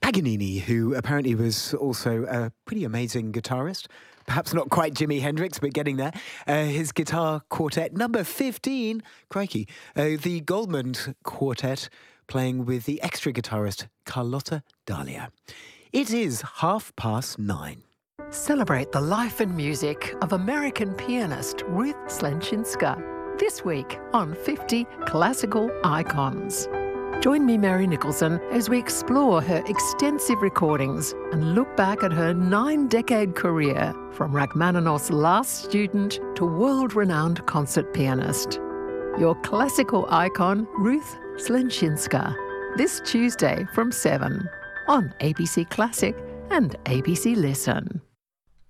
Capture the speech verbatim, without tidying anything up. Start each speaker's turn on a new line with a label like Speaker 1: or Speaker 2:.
Speaker 1: Paganini, who apparently was also a pretty amazing guitarist. Perhaps not quite Jimi Hendrix, but getting there. Uh, his guitar quartet, number fifteen, crikey, uh, the Goldman Quartet, playing with the extra guitarist Carlotta Dahlia. It is half past nine.
Speaker 2: Celebrate the life and music of American pianist Ruth Slenczynska this week on fifty Classical Icons. Join me, Mary Nicholson, as we explore her extensive recordings and look back at her nine-decade career from Rachmaninoff's last student to world-renowned concert pianist. Your classical icon, Ruth Slenczynska, this Tuesday from seven on A B C Classic and A B C Listen.